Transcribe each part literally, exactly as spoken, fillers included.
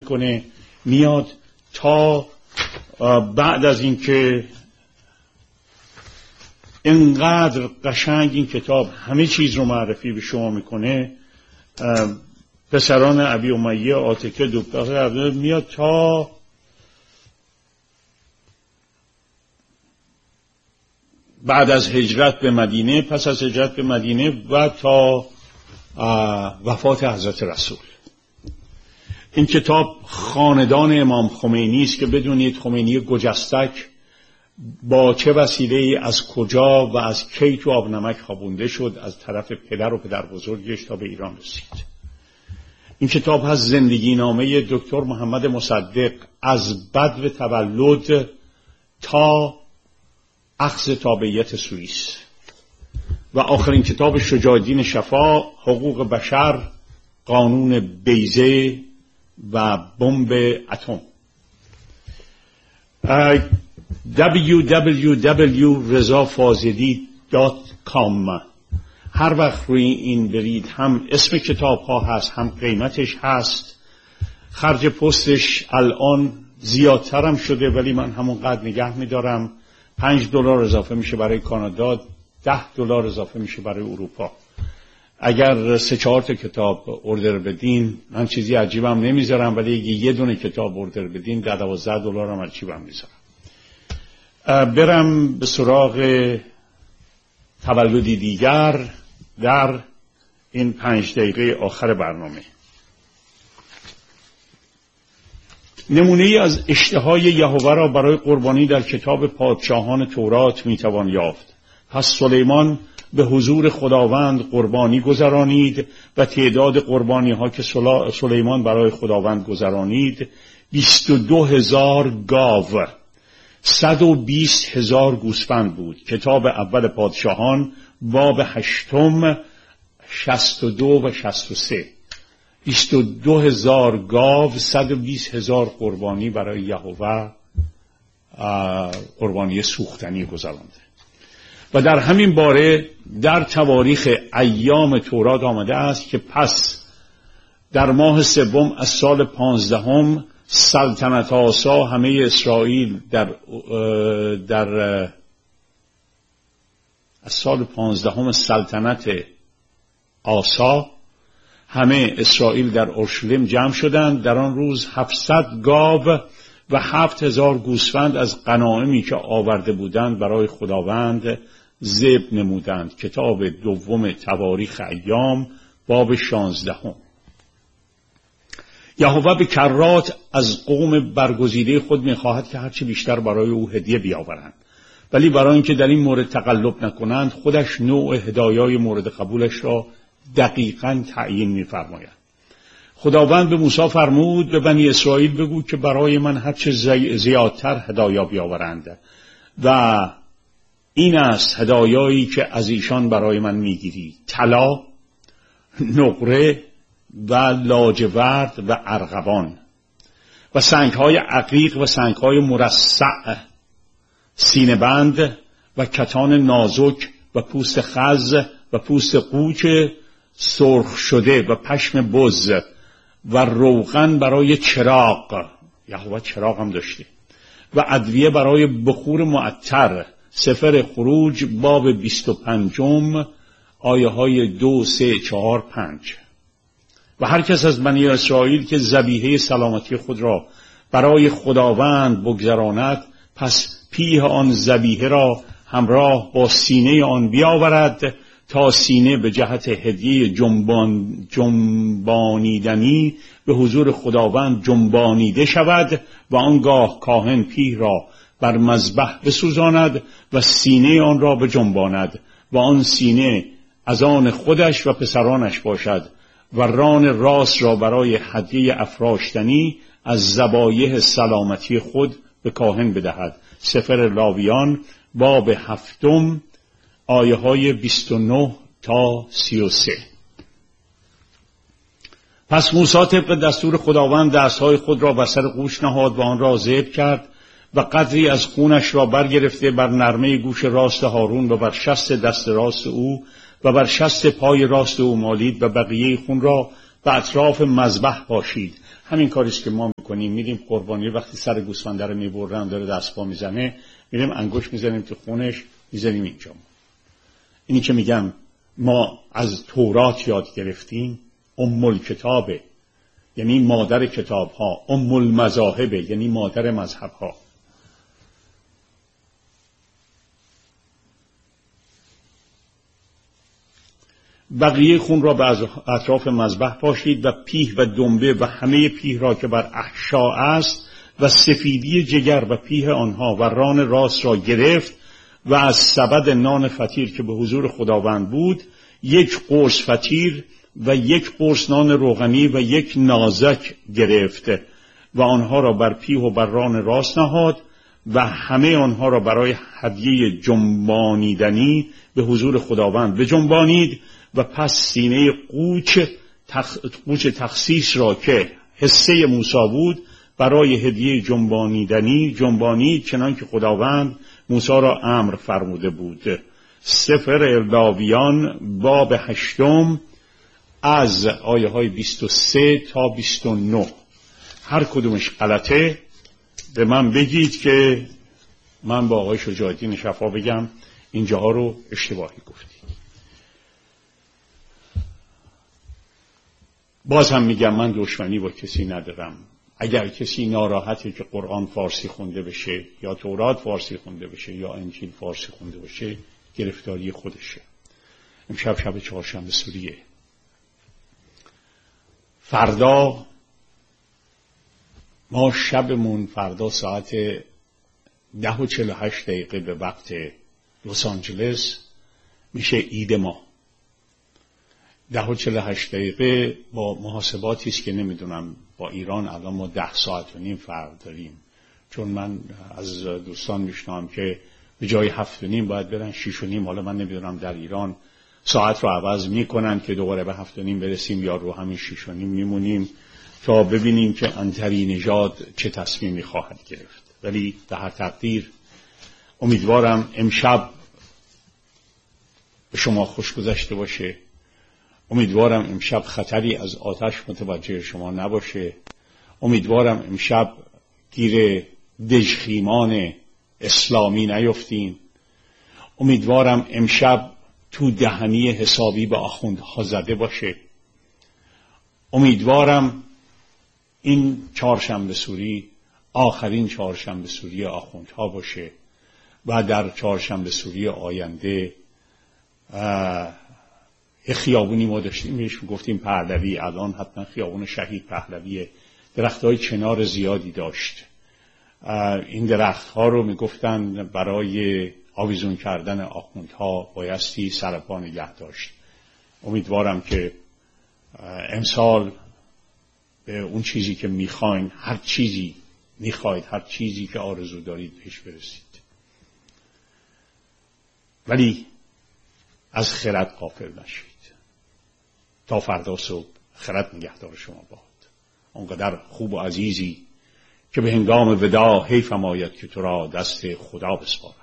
کنه میاد تا بعد از اینکه اینقدر قشنگ این کتاب همه چیز رو معرفی به شما میکنه، پسران ابی امیه، عاتکه، دوباره میاد تا بعد از هجرت به مدینه، پس از هجرت به مدینه و تا وفات حضرت رسول. این کتاب خاندان امام خمینی است که بدونید خمینی گجستک با چه وسیله از کجا و از کی تو آب نمک خوابونده شد از طرف پدر و پدر بزرگش تا به ایران رسید. این کتاب هست زندگی نامه دکتر محمد مصدق از بدو تولد تا اخذ تابعیت سوئیس و آخرین کتاب شجاع الدین شفا، حقوق بشر، قانون بیضه و بمب اتم. دبلیو دبلیو دبلیو دات رضا فاضلی دات کام. هر وقت روی این برید هم اسم کتاب ها هست هم قیمتش هست. خرج پستش الان زیادتر هم شده ولی من همون قدر نگه میدارم. پنج دلار اضافه میشه برای کانادا، ده دلار اضافه میشه برای اروپا. اگر سه چهار تا کتاب اوردر بدین من چیزی عجیبم نمیذارم، ولی اگه یه دونه کتاب اوردر بدین ده دوازده دلار هم عجیبم میذارم. برم به سراغ تولدی دیگر در این پنج دقیقه آخر برنامه. نمونه ای از اشتهای یهوه را برای قربانی در کتاب پادشاهان تورات میتوان یافت. پس سلیمان به حضور خداوند قربانی گذرانید و تعداد قربانی ها که سلیمان برای خداوند گذرانید بیست و دو هزار گاو، صد و بیست هزار گوسفند بود. کتاب اول پادشاهان باب هشتم شست و دو و شست و سه. بیست و دو هزار گاو، صد و بیست هزار قربانی برای یهوه قربانی سوختنی گذرانده. و در همین باره در تواریخ ایام تورات آمده است که پس در ماه سوم از سال پانزدهم سلطنت آسا همه اسرائیل در در از سال پانزدهم سلطنت آسا همه اسرائیل در اورشلیم جمع شدند. در آن روز هفتصد گاو و هفت هزار گوسفند از غنایمی که آورده بودند برای خداوند ذبح نمودند. کتاب دوم تواریخ ایام باب شانزدهم. یهوه به کرات از قوم برگزیده خود می‌خواهد که هرچی بیشتر برای او هدیه بیاورند، ولی برای اینکه در این مورد تقلب نکنند خودش نوع هدایای مورد قبولش را دقیقاً تعیین می‌فرماید. خداوند به موسی فرمود به بنی اسرائیل بگو که برای من هرچه زیادتر هدایا بیاورند و این است هدایایی که از ایشان برای من میگیری: طلا، نقره و لاجورد و ارغوان و سنگهای عقیق و سنگهای مرصع، سینه‌بند و کتان نازک و پوست خز و پوست قوچ سرخ شده و پشم بز و روغن برای چراغ، یهوه چراغ هم داشته، و ادویه برای بخور معطر. سفر خروج باب بیست و پنجم آیه های دو، سه، چهار، پنج. و هر کس از بنی اسرائیل که ذبیحه سلامتی خود را برای خداوند بگذراند پس پیه آن ذبیحه را همراه با سینه آن بیاورد تا سینه به جهت هدیه جنبان جنبانیدنی به حضور خداوند جنبانیده شود و آنگاه کاهن پیه را بر مذبح بسوزاند و سینه آن را بجنباند و آن سینه از آن خودش و پسرانش باشد و ران راست را برای هدیه افراشتنی از ذبایح سلامتی خود به کاهن بدهد. سفر لاویان باب هفتم آیه های بیست و نه تا سی و سه. پس موسی طبق دستور خداوند دستهای خود را بر سر قوش نهاد و آن را ذبح کرد و قدری از خونش را برگرفته بر نرمه گوش راست هارون و بر شست دست راست او و بر شست پای راست او مالید و بقیه خون را به اطراف مذبح پاشید. همین کاریست که ما کنیم میریم قربانی، وقتی سر گوسفند رو میبرن داره دست پا میزنه، میریم انگشت میزنیم تو خونش، میزنیم اینجا. اینی که میگم ما از تورات یاد گرفتیم، ام الکتابه یعنی مادر کتاب ها، ام المذاهبه یعنی مادر مذهب ها. بقیه خون را به اطراف مذبح پاشید و پیه و دنبه و همه پیه را که بر احشا است و سفیدی جگر و پیه آنها و ران راست را گرفت و از سبد نان فطیر که به حضور خداوند بود یک قرص فطیر و یک قرص نان روغنی و یک نازک گرفت و آنها را بر پیه و بر ران راست نهاد و همه آنها را برای هدیه جنبانیدنی به حضور خداوند بجنبانید و پس سینه قوچ تخ... قوچ تخصیص را که حصه موسی بود برای هدیه جنبانیدنی جنبانید چنان که خداوند موسی را امر فرموده بود. سفر لاویان باب هشتم از آیه های بیست و سه تا بیست و نه. هر کدومش غلطه به من بگید که من با آقای شجاعالدین شفا بگم اینجاها رو اشتباهی گفتید. باز هم میگم من دشمنی با کسی ندارم. اگر کسی ناراحته که قرآن فارسی خونده بشه یا تورات فارسی خونده بشه یا انجیل فارسی خونده بشه، گرفتاری خودشه. امشب شب چهارشنبه سوریه. فردا ما شبمون فردا ساعت ده و چهل و هشت دقیقه به وقت لس آنجلس میشه عید ما. ده و چهل و هشت دقیقه با محاسباتی است که نمیدونم با ایران الان ما ده ساعت و نیم فرق داریم، چون من از دوستان میشنوم که به جای هفت و نیم باید برن شیش و نیم. حالا من نمیدونم در ایران ساعت رو عوض میکنن که دوباره به هفت و نیم برسیم یا رو همین شیش و نیم میمونیم تا ببینیم که انتری نژاد چه تصمیمی خواهد گرفت. ولی به هر تقدیر امیدوارم امشب به شما خوش گذشته باشه. امیدوارم امشب خطری از آتش متوجه شما نباشه. امیدوارم امشب گیر دژخیمان اسلامی نیفتین. امیدوارم امشب تو دهنی حسابی به آخوندها زده باشه. امیدوارم این چهارشنبه سوری آخرین چهارشنبه سوری آخوندها باشه و در چهارشنبه سوری آینده یه خیابونی ما داشتیم بهش گفتیم پهلوی، الان حتما خیابون شهید پهلویه. درخت‌های چنار زیادی داشت. این درخت‌ها رو میگفتن برای آویزون کردن آخوندها بایستی سرپا نگه داشت. امیدوارم که امسال به اون چیزی که میخواین، هر چیزی میخواید، هر چیزی که آرزو دارید بهش برسید. ولی از خرد غافل نشید. تا فردا صبح خرد نگهدار شما باد. اونقدر خوب و عزیزی که به هنگام وداع حیفم آید که تو را دست خدا بسپارم.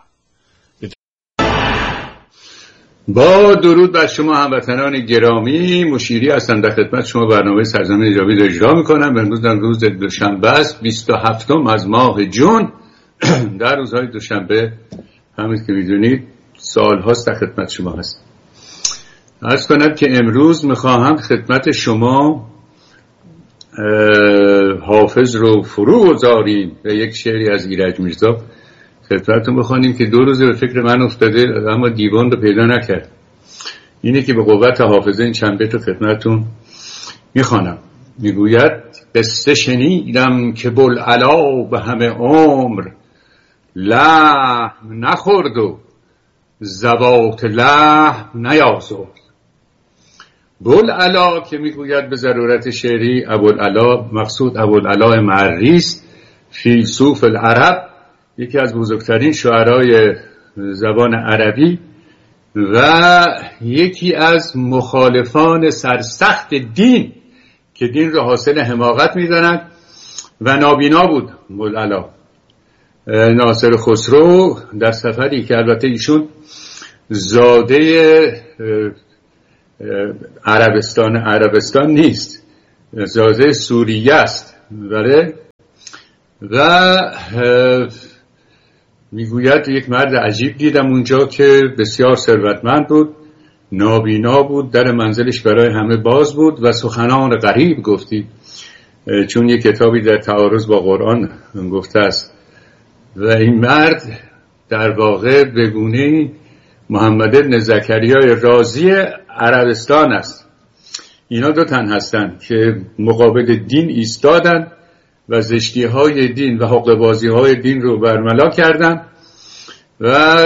با درود بر شما هموطنان گرامی، مشیری هستم در خدمت شما. برنامه سرزمین جاوید را اجرا میکنم. امروز در روز دوشنبه است، بیست و هفتم از ماه جون. در روزهای دوشنبه همین که میدونید سال هاست در خدمت شما هست. عرض کنم که امروز میخواهم خدمت شما حافظ رو فرو گذاریم و یک شعری از ایرج میرزا خدمتتون بخوانیم که دو روزه به فکر من افتاده اما دیوان رو پیدا نکرد. اینه که به قوت حافظه این چند بیت خدمتتون میخوانم. میگوید قصه شنیدم که بوالعلا به همه عمر لحم نخورد و زبات لحم نیازرد. بوالعلا که میگوید به ضرورت شعری ابوالعلا، مقصود ابوالعلا معری است، فیلسوف العرب، یکی از بزرگترین شاعرای زبان عربی و یکی از مخالفان سرسخت دین که دین را حاصل حماقت می‌دانند و نابینا بود. بوالعلا ناصر خسرو در سفری که البته ایشون زاده عربستان عربستان نیست، زاده سوریه است، ولی و میگوید یک مرد عجیب دیدم اونجا که بسیار ثروتمند بود، نابینا بود، در منزلش برای همه باز بود و سخنان غریب گفتی، چون یک کتابی در تعارض با قرآن گفته است. و این مرد در واقع به گونه‌ای محمد ابن زکریای رازی عربستان است. اینا دو تن هستند که مقابل دین ایستادن و زشتی های دین و حقه‌بازی های دین رو برملا کردن و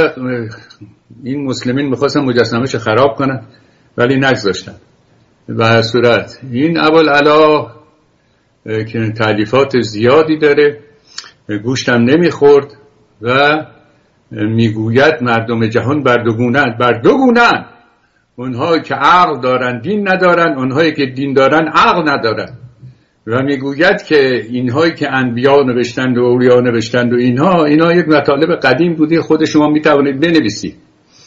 این مسلمین میخواستن مجسمه‌اش خراب کنن ولی نگذاشتن. و صورت این ابوالعلا که تالیفات زیادی داره، گوشتم نمیخورد و میگوید مردم جهان بر دو گونه‌اند، بر دو گونه‌اند، اونهایی که عقل دارن دین ندارن، اونهایی که دین دارن عقل ندارن. و میگوید که اینهایی که انبیا نوشتند و اولیا نوشتند و اینها اینها یک مطالب قدیم بوده، خود شما میتوانید بنویسید.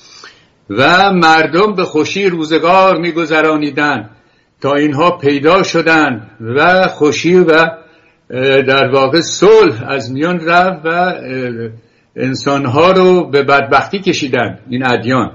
و مردم به خوشی روزگار میگذرانیدند تا اینها پیدا شدند و خوشی و در واقع صلح از میان رفت و انسانها رو به بدبختی کشیدند. این ادیان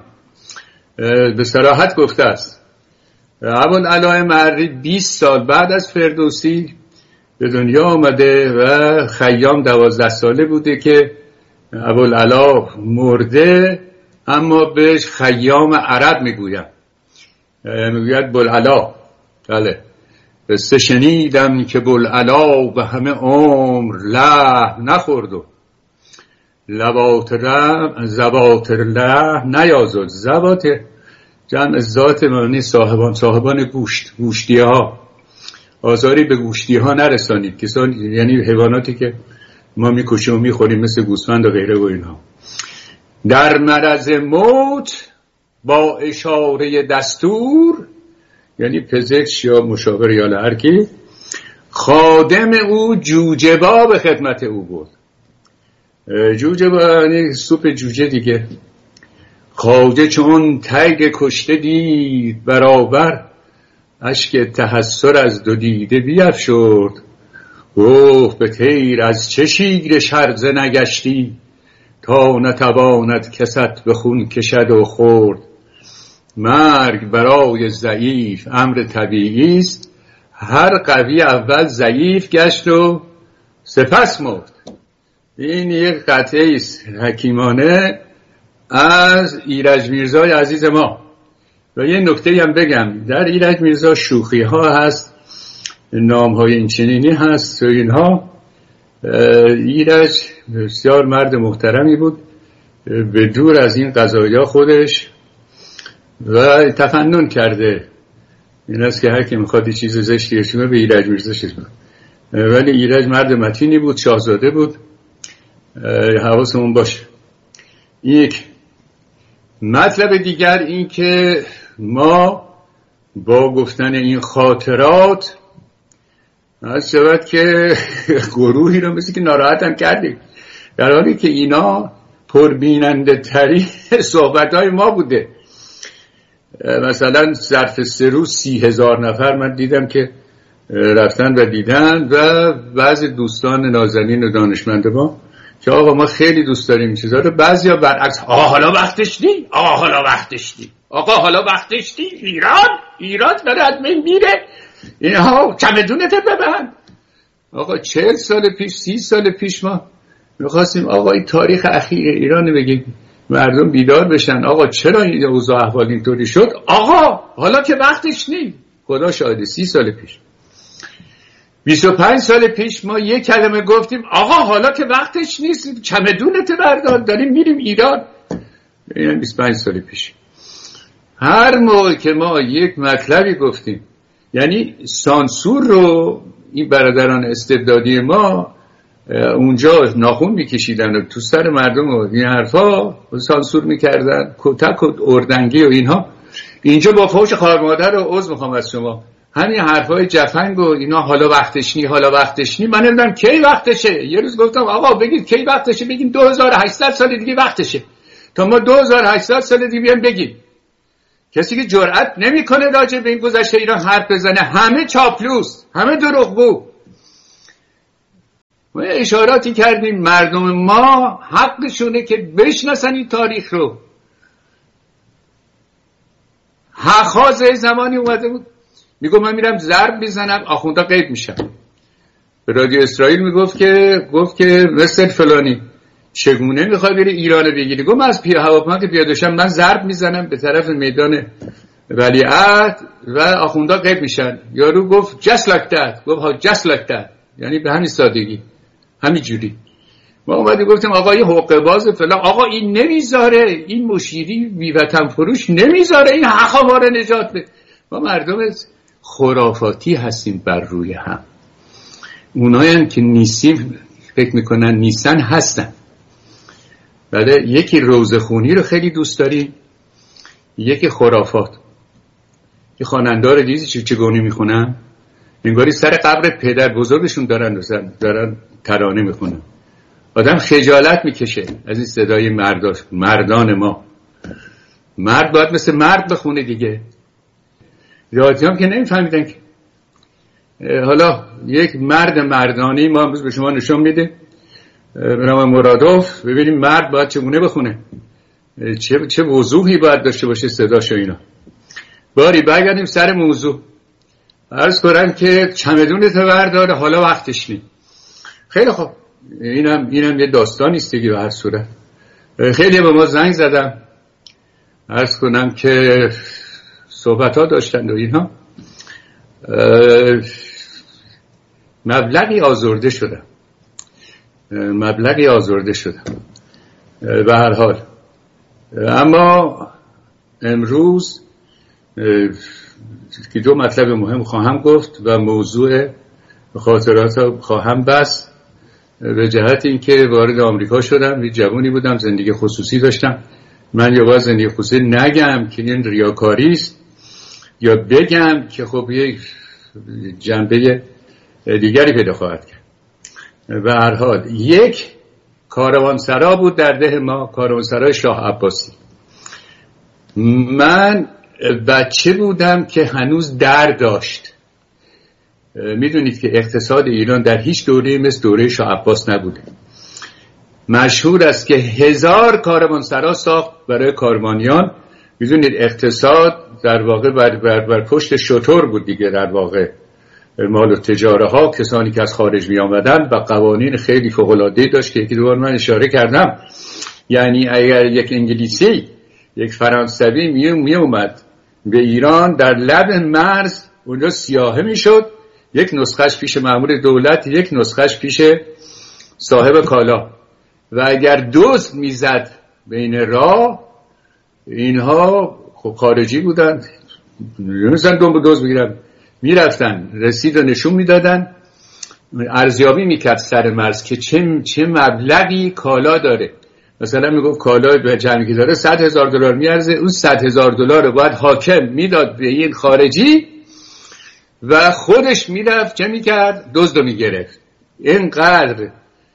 به صراحت گفته است. ابوالعلا معری بیست سال بعد از فردوسی به دنیا آمده و خیام دوازده ساله بوده که ابوالعلا مرده، اما بهش خیام عرب میگویم، میگوید بوالعلا. بله، قصه شنیدم که بوالعلا به همه عمر لحم نخورد و لبات رم زبات لحم نیازد. زبات جمع ذات معنی صاحبان، صاحبان گوشت، گوشتی ها. آزاری به گوشتی ها نرسانید، کسان یعنی حیواناتی که ما میکشیم و میخوریم مثل گوسفند و غیره و اینها. در مرض موت با اشاره دستور، یعنی پزشک یا مشاور یا لهرکی، خادم او جوجه‌با به خدمت او بود. جوجه‌با یعنی سوپ جوجه دیگه. خواجه چون تگ کشته دید برابر، اشک تحسر از دو دیده بیفشرد. گفت به تیر از چه شیر شرزه نگشتی، تا نتواند کست به خون کشد و خورد. مرگ برای ضعیف امر طبیعی است، هر قوی اول ضعیف گشت و سپس مرد. این یک قطعه است حکیمانه از ایرج میرزای عزیز ما. و یه نکته هم بگم، در ایرج میرزا شوخی ها هست، نام های این چنینی هست و اینها. ایرج بسیار مرد محترمی بود، به دور از این قضایا خودش و تفنن کرده. این است که هر کی میخواد یه چیز زشتی بشه به ایرج میرزا چیز بود. ولی ایرج مرد متینی بود، شاهزاده بود. حواسمون باشه. یک مطلب دیگر این که ما با گفتن این خاطرات از شود که گروهی رو مثل که ناراحت هم کردیم، در حالی که اینا پربیننده ترین صحبت های ما بوده. مثلا ظرف سه روز سی هزار نفر من دیدم که رفتن و دیدن، و بعض دوستان نازنین و دانشمند ما که آقا ما خیلی دوست داریم این چیزا رو، بعضیا برعکس آقا حالا وقتش نی، آقا حالا وقتش نی، آقا حالا وقتش نی، ایران ایران داره از من میره، اینها چمدونت ببند. آقا چهل سال پیش سی سال پیش ما میخواستیم آقا این تاریخ اخیر ایران بگیم، مردم بیدار بشن. آقا چرا این اوضاع احوال اینطوری شد؟ آقا حالا که وقتش نی. خدا شاهده سی سال پیش، بیست و پنج سال پیش ما یک کلمه گفتیم آقا حالا که وقتش نیست، چمدونت بردار داریم میریم ایران. این بیست و پنج سال پیش. هر موقع که ما یک مطلبی گفتیم، یعنی سانسور رو این برادران استبدادی ما اونجا ناخون میکشیدن و تو سر مردم و این حرفا سانسور میکردن، کتک و اردنگی و اینها. اینجا با فوش خواهر مادر و عذر میخوام از شما، همین حرفای جفنگ و اینا حالا وقتش نی حالا وقتش نی، من نمیدونم کی وقتشه. یه روز گفتم آقا بگید کی وقتشه، بگین دو هزار و هشتصد سال دیگه وقتشه، تا ما دو هزار و هشتصد سال دیگه بیان بگیم. کسی که جرئت نمیکنه راجع به این گذشته ایران حرف بزنه، همه چاپلوس، همه دروغگو. ما اشاراتی کردیم مردم ما حقشونه که بشناسن این تاریخ رو. حق‌ها زمانی اومده بود میگو من میرم ضرب میزنم آخوندا غیب میشم. به رادیو اسرائیل میگفت که گفت که مثل فلانی چگونه میخوای بری ایران بگیری؟ گفت من از پی هواپیما که پیاده شم من ضرب میزنم به طرف میدان ولیعهد و آخوندا غیب میشن. یارو گفت just like that. گفت ها just like that، یعنی به همین سادگی، همین جوری. ما اومدیم گفتیم آقا این حقوق باز فلان، آقا این نمیذاره، این مشیری بی وطن فروش نمیذاره این حقا ما رو نجات بده. ما مردم خرافاتی هستیم بر روی هم. اونایی که نیستیم فکر میکنن نیستن هستن. بعد یکی روزخونی رو خیلی دوست داریم، یکی خرافات. که خواننده رو دیدی چه چگونه میخونن؟ انگاری سر قبر پدر بزرگشون دارن دارن ترانه میخونن. آدم خجالت میکشه از این صدای مرداش. مردان ما، مرد باید مثل مرد بخونه دیگه. یادی هم که نمیفهمیدن که حالا یک مرد مردانی ما امروز به شما نشون میده به نام مرادوف. ببینیم مرد باید چگونه بخونه، چه چه وضوحی باید داشته باشه صداش و اینا. باری برگردیم سر موضوع. عرض کنم که چمدون تو بردار حالا وقتش نی. خیلی خوب، اینم اینم یه داستانی است دیگه. به هر صورت خیلی به ما زنگ زدم، عرض کنم که صحبت ها داشتند و اینها. مبلغی آزرده شدم مبلغی آزرده شدم به هر حال. اما امروز که دو مطلب مهم خواهم گفت و موضوع خاطرات خواهم بست. به جهت اینکه وارد آمریکا شدم، یه جوانی بودم، زندگی خصوصی داشتم. من یا باید زندگی خصوصی نگم که این ریاکاری است، یا بگم که خب یک جنبه دیگری پیدا خواهد کرد. به هر حال یک کاروانسرا بود در ده ما، کاروانسرای شاه عباسی. من بچه بودم که هنوز در داشت. میدونید که اقتصاد ایران در هیچ دوره مثل دوره شاه عباس نبوده. مشهور است که هزار کاروانسرا ساخت برای کاروانیان. میدونید اقتصاد در واقع بر, بر, بر پشت شتر بود دیگه. در واقع مال و تجاره ها، کسانی که از خارج می آمدن و قوانین خیلی فوق‌العاده‌ای داشت که یکی دوبار من اشاره کردم. یعنی اگر یک انگلیسی، یک فرانسوی می, می اومد به ایران، در لب مرز اونجا سیاحه می شد، یک نسخش پیش مأمور دولت، یک نسخش پیش صاحب کالا. و اگر دزد میزد بین راه، اینها خب خارجی بودن، نمی‌دونستن دنبال دزد بگیرن، میرفتن رسید و نشون میدادن، ارزیابی میکرد سر مرز که چه چه مبلغی کالا داره. مثلا میگفت کالا به جمعی که داره صد هزار دلار میارزه، اون صد هزار دلار رو باید حاکم میداد به این خارجی و خودش میرفت چه میکرد؟ دزد رو میگرفت. اینقدر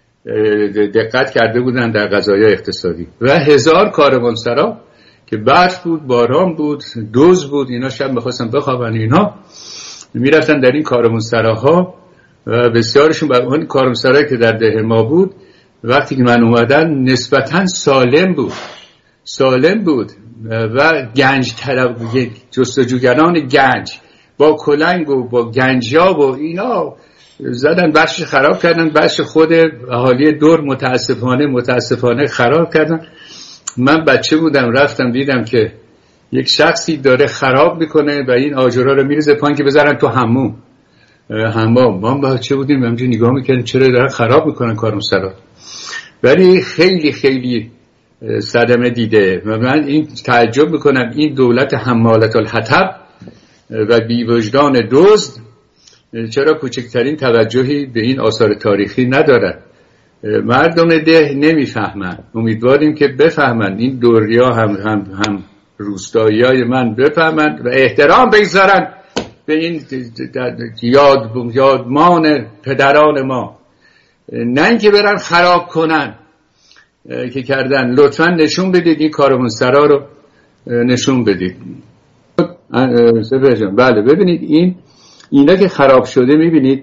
دقت کرده بودن در قضایای اقتصادی. و هزار کاروانسرا که برف بود، باران بود، دوز بود، اینا شب میخواستن بخوابن، اینا میرفتن در این کاروانسراها و بسیارشون بر اون کاروانسرایی که در ده ما بود وقتی که من اومدن نسبتاً سالم بود سالم بود و گنج طلب جستجوگران گنج با کلنگ و با گنجاب و اینا زدن، بخش خراب کردن، بخش خود اهالی دور متاسفانه متاسفانه خراب کردن. من بچه بودم رفتم دیدم که یک شخصی داره خراب میکنه و این آجرها رو میریزه پایین که بذارن تو حموم حمام. ما بچه بودیم همینجوری نگاه میکنیم چرا دارن خراب میکنن کاروانسرا. ولی خیلی خیلی صدمه دیده و من این تعجب میکنم این دولت حمالت الحطب و بی‌وجدان دزد چرا کوچکترین توجهی به این آثار تاریخی ندارد. مردم ده نمیفهمن. امیدواریم که بفهمن، این دوریا هم هم هم روستاییای من بفهمن و احترام بگذارن به این یاد یادمان پدران ما، نه اینکه برن خراب کنن که کردن. لطفا نشون بدید این کاروانسرا رو نشون بدید. بله ببینید این اینا که خراب شده، میبینید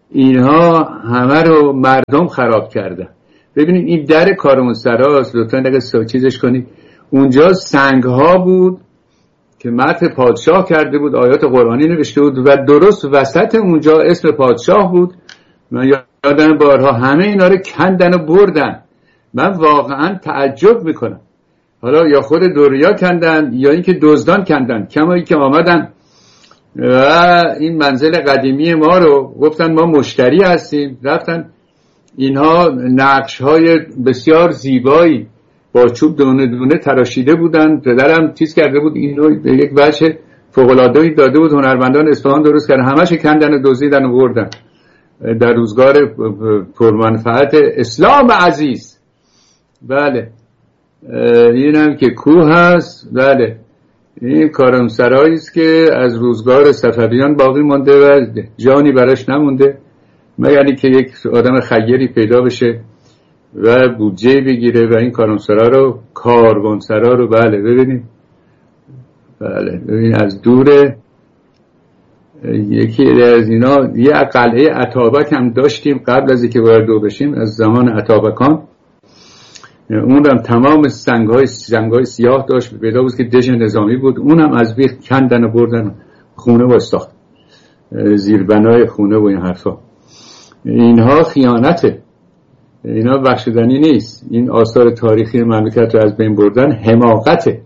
اینها همه رو مردم خراب کردن. ببینید این در کاروانسراست، لطفا اگه چیزش کنید، اونجا سنگ ها بود که متن پادشاه کرده بود، آیات قرآنی نوشته بود و درست وسط اونجا اسم پادشاه بود. من یادم بارها همه اینا رو کندن و بردن. من واقعا تعجب میکنم. حالا یا خود دوریا کندن یا اینکه دزدان کندن، کمایی که آمدن و این منزل قدیمی ما رو گفتن ما مشتری هستیم، رفتن اینها نقش های بسیار زیبایی با چوب دونه دونه تراشیده بودن. پدرم چیز کرده بود اینو به یک وجه فوق‌العاده‌ای داده بود، هنرمندان اصفهان درست کردن، همش کندن و دزدیدن و بردن در روزگار پرمنفعت اسلام عزیز. بله اینم که کوه هست. بله این کارمسرایی است که از روزگار صفویان باقی مانده و جانی براش نمونده مگر اینکه یک آدم خیری پیدا بشه و بودجه بگیره و این کارمسرا رو کاروانسرا رو بله ببینید. بله ببین از دوره یکی از اینا یه قلعه اتابک هم داشتیم قبل از اینکه وارد بشیم، از زمان اتابکان. اون هم تمام سنگ‌های سنگ‌های سیاه داشت، پیدا بود که دژ نظامی بود. اون هم از بیخ کندن و بردن، خونه و ساخت، زیربنای خونه و این حرفا. اینها خیانته، اینا بخشودنی نیست. این آثار تاریخی مملکت رو از بین بردن حماقته.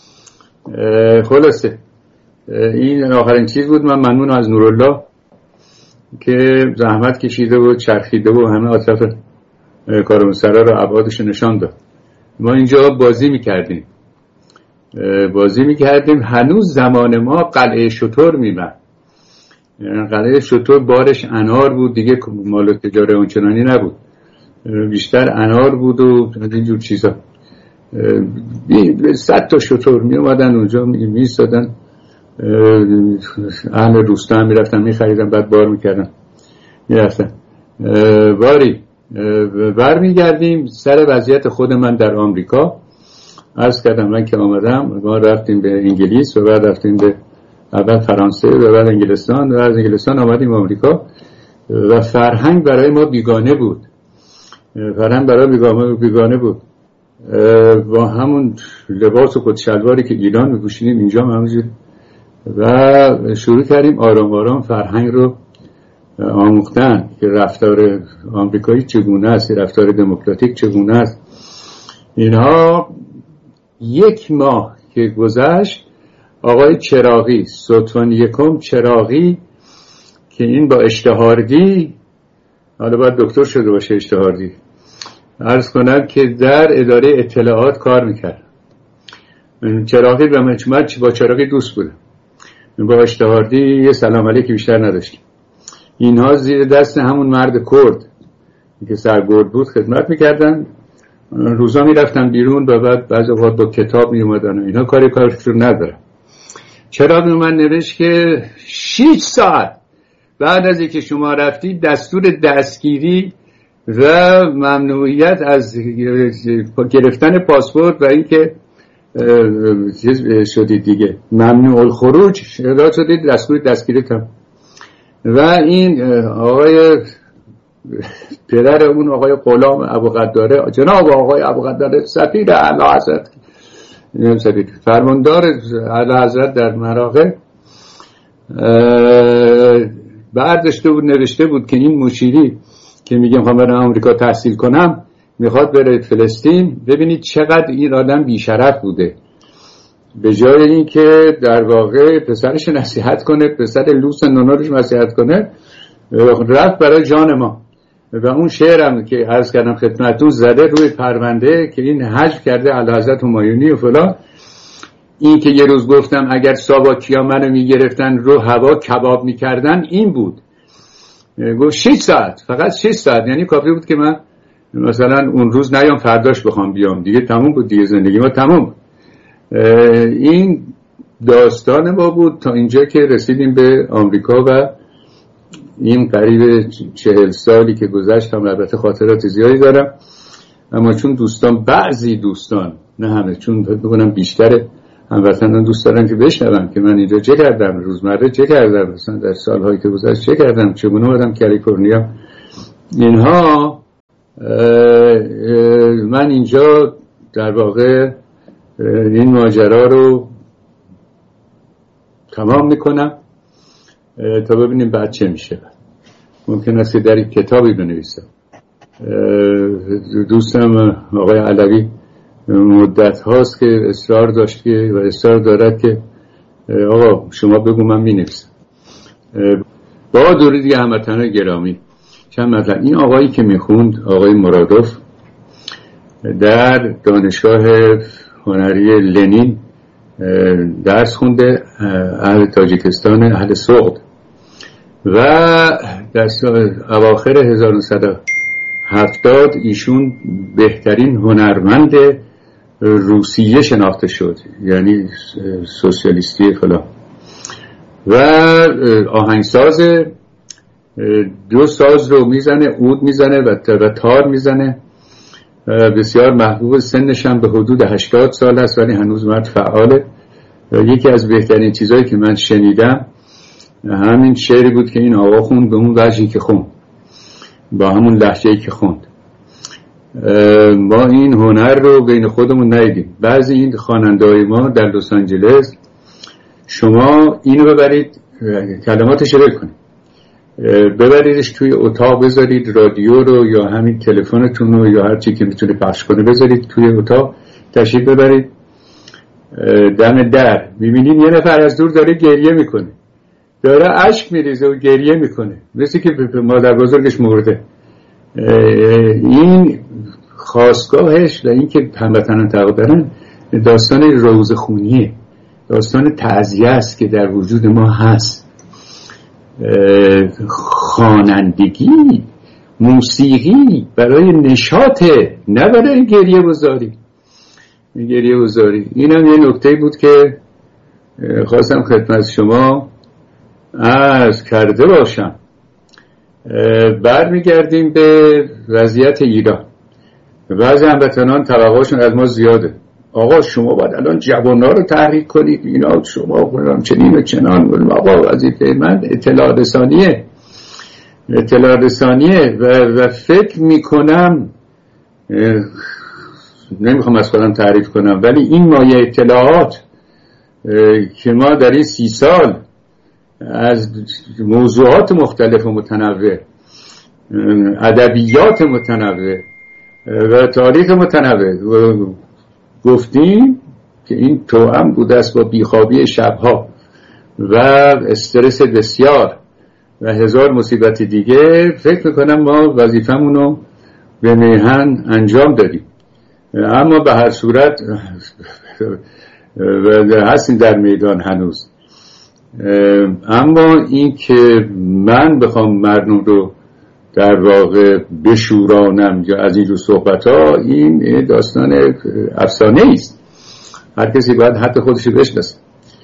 خلاصه این آخرین چیز بود. من ممنون از نورالله که زحمت کشیده و چرخیده و همه اطراف کاروانسرا رو ابعادش نشان داد. ما اینجا بازی میکردیم بازی میکردیم هنوز زمان ما قلعه شتر میبند. قلعه شتر بارش انار بود دیگه، مال تجاره اونچنانی نبود، بیشتر انار بود و اینجور چیزا. صد تا شتر می اومدن اونجا می ایستادن، اهل روستا هم میرفتن میخریدن، بعد بار میکردن میرفتن. باری برمیگردیم سر وضعیت خود من در آمریکا. عرض کردم من که آمدم ما رفتیم به انگلیس و بعد رفتیم به اول فرانسه و بعد انگلستان و از انگلستان آمدیم آمریکا و فرهنگ برای ما بیگانه بود. فرهنگ برای بیگانه بیگانه بود با همون لباس و کت شلواری که ایران می‌پوشیدیم اینجا همونجوری و شروع کردیم آرام آرام فرهنگ رو آموختن که رفتار آمریکایی چگونه است، رفتار دموکراتیک چگونه است. اینها یک ماه که گذشت آقای چراغی ستون یکم چراغی که این با اشتهاردی، حالا باید دکتر شده باشه اشتهاردی، عرض کنم که در اداره اطلاعات کار میکرد. چراغی به من با چراغی دوست بودم، با اشتهاردی یه سلام علیکی بیشتر نداشتیم. اینها زیر دست همون مرد کرد که سرگرد بود خدمت میکردن، روزا میرفتن بیرون و بعد بعضی وقت با کتاب میومدن و اینا کاری کارش رو ندارن. چراغ من نوشت که شش ساعت بعد از اینکه شما رفتی دستور دستگیری و ممنوعیت از گرفتن پاسپورت و اینکه چیز شدید دیگه، ممنوع الخروج را شدید، دستور دستگیری کن. و این آقای پدر اون آقای غلام ابوقداره، جناب آقای ابوقداره سفیر اعلی حضرت، سفیر فرماندار اعلی حضرت در مراغه، برداشته بود نوشته بود که این مشیری که میگم خواهم برم آمریکا تحصیل کنم میخواد بره فلسطین. ببینید چقدر این آدم بیشرف بوده، به جای این که در واقع پسرش نصیحت کنه، پسر لوس نونارش نصیحت کنه، رفت برای جان ما. و اون شعرم که عرض کردم خدمتتون زده روی پرونده که این حجب کرده اعلیحضرت همایونی و فلان. این که یه روز گفتم اگر ساواکیا منو میگرفتن رو هوا کباب میکردن این بود. گفت شش ساعت، فقط شش ساعت، یعنی کافی بود که من مثلا اون روز نیام فرداش بخوام بیام، دیگه تموم بود، دیگه زندگی ما تموم. این داستان ما بود تا اینجا که رسیدیم به آمریکا و این قریب چهل سالی که گذشت. هم البته خاطرات زیادی دارم، اما چون دوستان بعضی دوستان نه همه، چون بگونم بیشتر هموطنان دوست دارن که بشنوم که من اینجا چه کردم، روزمره چه کردم، مثلا در سالهایی که گذشت چه کردم، چگونه اومدم کالیفرنیا. اینها من اینجا در واقع این ماجرا رو تمام میکنم تا ببینیم بعد چه میشه. ممکن است در این کتابی بنویسم. دوستم آقای علوی مدت هاست که اصرار داشت و اصرار دارد که آقا شما بگو من می نویسم. با دوری دیگه هموطنان گرامی، چند مطلب. این آقایی که می خوند، آقای مرادوف، در دانشگاه هنری لنین درس خونده، اهل تاجیکستان، اهل سوغد، و در اواخر هزار و نهصد و هفتاد ایشون بهترین هنرمند روسیه شناخته شد، یعنی سوسیالیستی فلان، و آهنگساز، دو ساز رو میزنه، عود میزنه و تار میزنه، بسیار محبوب. سنش هم به حدود هشتاد سال است ولی هنوز مرد فعاله. یکی از بهترین چیزایی که من شنیدم همین شعری بود که این آقا خوند به اون وجهی که خوند، با همون لهجه‌ای که خوند. ما این هنر رو بین خودمون ندیدیم. بعضی این خواننده‌های ما در لس آنجلس، شما اینو ببرید کلماتش رو بکنید، ببریدش توی اتاق، بذارید رادیو رو یا همین تلفنتون رو یا هر چی که میتونه پخش کنه بذارید توی اتاق، تشریف ببرید دم در، میبینید یه نفر از دور داره گریه میکنه، داره اشک میریزه و گریه میکنه، مثل که مادر بزرگش مرده. این خاستگاهش و این که هموطنان تقدرن داستان روزخونیه، داستان تعزیه است که در وجود ما هست. خوانندگی، موسیقی برای نشاطه، نه برای گریه بزاری. گریه بزاری اینم یه نکته بود که خواستم خدمت شما عرض کرده باشم. برمیگردیم به وضعیت ایران. بعضی هموطنان توقعشون از ما زیاده. آقا شما باید الان جوان‌ها رو تحریک کنید، اینا شما کنم چنین و چنان. آقا وظیفه من اطلاع رسانیه، اطلاع رسانیه و, و فکر میکنم، نمیخوام از خودم تعریف کنم، ولی این مایه اطلاعات که ما در این سی سال از موضوعات مختلف و متنوع، ادبیات متنوع و تاریخ متنوع گفتیم که این توأم بوده است با بیخوابی شبها و استرس بسیار و هزار مصیبت دیگه. فکر میکنم ما وظیفمون رو به میهن انجام دادیم، اما به هر صورت هستیم در میدان هنوز. اما این که من بخوام مردم رو در واقع بشورانم یا از این جو صحبت ها، این داستان افسانه است. هر کسی باید حتی خودش رو بشناسه.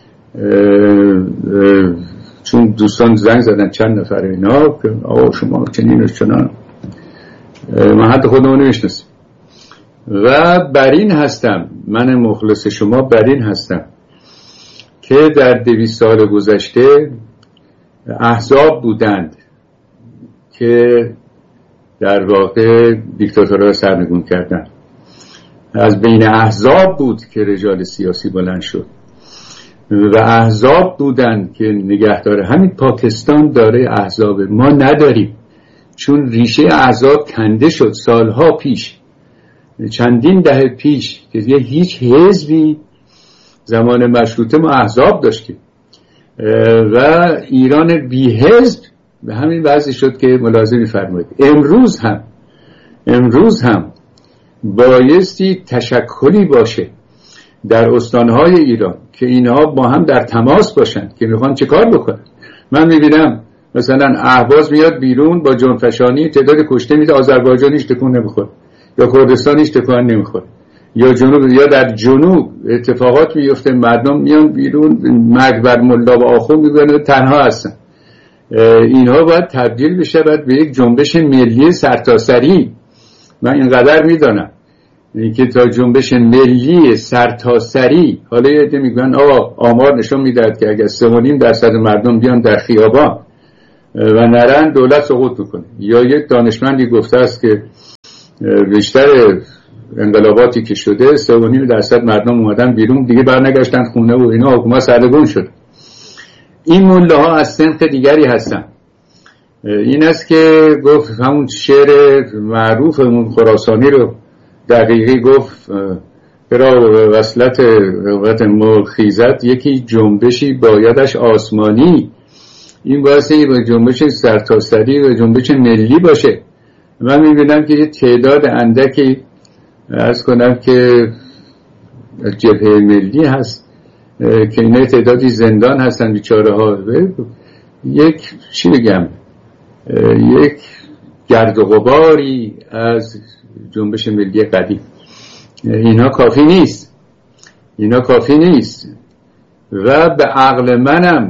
چون دوستان زنگ زدن چند نفر اینا که آقا شما چنین و چنان، من حتی خودم رو نمیشناسم و بر این هستم، من مخلص شما بر این هستم که در دویست سال گذشته احزاب بودند که در واقع دیکتاتورها سرنگون کردن. از بین احزاب بود که رجال سیاسی بلند شد و احزاب بودند که نگهدار. همین پاکستان داره احزاب، ما نداریم، چون ریشه احزاب کنده شد سالها پیش، چندین دهه پیش که یه هیچ حزبی. زمان مشروطه ما احزاب داشتیم و ایران بی حزب به همین وضعی شد که ملاحظه می‌فرمایید. امروز هم امروز هم بایستی تشکلی باشه در استانهای ایران که اینها با هم در تماس باشند که میخوان چه کار بکنن. من میبینم مثلا اهواز میاد بیرون با جنفشانی تعداد کشته میده، آذربایجان هیچ تکون نمیخوره یا کردستان هیچ تکون نمیخوره، یا جنوب یا در جنوب اتفاقات میفته، مردم میان بیرون مرگ بر ملا و آخوند میگن تنها هستن. اینها باید تبدیل بشه باید به یک جنبش ملی سرتاسری. من اینقدر میدانم اینکه تا جنبش ملی سرتاسری، حالا یه عده میگن آقا آمار نشون میدهد که اگر سه و نیم درصد مردم بیان در خیابان و نرن دولت سقوط میکنه. یا یک دانشمندی گفته است که بیشتر انقلاباتی که شده سه و نیم درصد مردم اومدن بیرون دیگه برنگشتن خونه و اینا، حکومت سرنگون شد. این مله ها از صنف دیگری هستن. این است که گفت همون شعر معروفمون خراسانی رو دقیقی گفت برا وصلت قوت مرخیزت یکی جنبشی بایدش آسمانی. این باعثی با جنبش سرتاسری و جنبش ملی باشه. من میبینم که یه تعداد اندکی عرض کنم که جبهه ملی هست که اینا تعدادی زندان هستن بیچاره ها. یک چی بگم، یک گرد و غباری از جنبش ملی قدیم. اینا کافی نیست، اینا کافی نیست و به عقل منم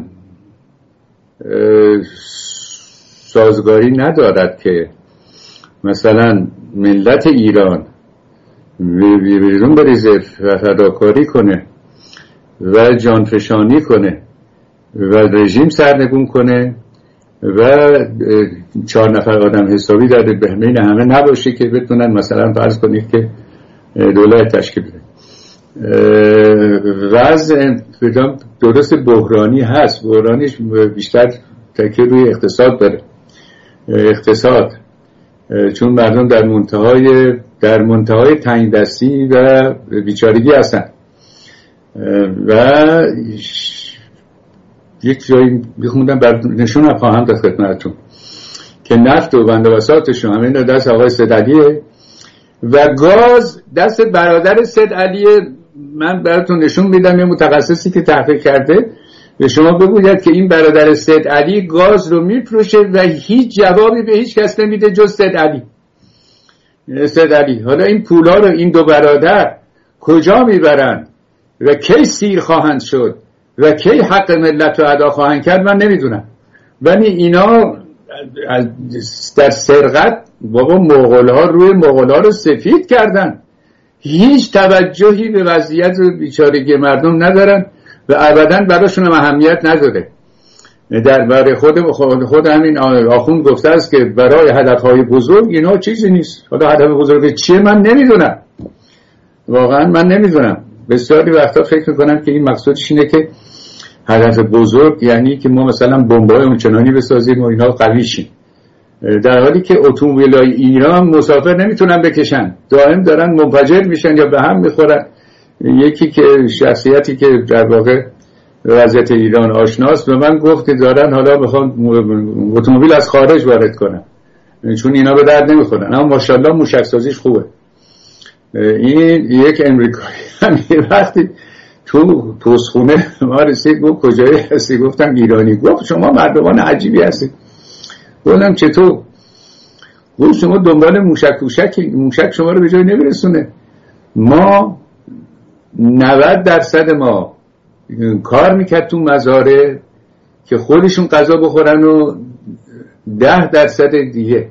سازگاری ندارد که مثلا ملت ایران بیرون بریزه و فداکاری کنه و جانفشانی کنه و رژیم سرنگون کنه و چهار نفر آدم حسابی در بین همه نباشه که بتونن مثلا فرض کنید که دولت تشکیل بده. وضع درست بحرانی هست، بحرانیش بیشتر تکیه روی اقتصاد داره. اقتصاد چون مردم در منتهای در منتهای تنگ دستی و بیچارگی هستن و یک جایی میخوندم بر نشون خواهم داد خدمتتون که نفت و بند و بساطشون همین دست آقای سید علیه و گاز دست برادر سید علیه. من براتون نشون میدم یه متخصصی که تحقیق کرده به شما بگوید که این برادر سید علی گاز رو میفروشه و هیچ جوابی به هیچ کس نمیده جز سید علی. سید علی حالا این پولا رو این دو برادر کجا میبرن و کی سیر خواهند شد و کی حق ملت رو ادا خواهند کرد من نمیدونم. ولی اینا در سرقت بابا مغول ها روی مغول ها رو سفید کردن، هیچ توجهی به وضعیت بیچارگی مردم ندارن و ابدا براشون هم اهمیت نداره. در برای خود خود همین آخوند گفته است که برای هدفهای بزرگ اینا چیزی نیست. حالا هدف بزرگ چیه من نمیدونم، واقعا من نمیدونم. بسیاری وقتا فکر میکنم که این مقصودش اینه که هدف بزرگ یعنی که ما مثلا بمب‌های اونچنانی بسازیم و اینا قوی شیم، در حالی که اتومبیل‌های ایران مسافر نمیتونن بکشن، دائم دارن منفجر میشن یا به هم میخورن. یکی که شخصیتی که در واقع وضعیت ایران آشناست به من گفت که دارن حالا بخوان اتومبیل از خارج وارد کنن چون اینا به درد نمیخورن، اما ماشاءالله موشک سازیش خوبه. این یک امریکایی هم یه وقتی تو پستخونه ما رسید گفت کجایی هستی؟ گفتم ایرانی. گفت شما مردمان عجیبی هستید. گفتم چطور؟ گفت شما دنبال موشک موشکی موشک شما رو به جای نمیرسونه. ما نود درصد ما کار میکرد تو مزارع که خودشون غذا بخورن و ده درصد دیگه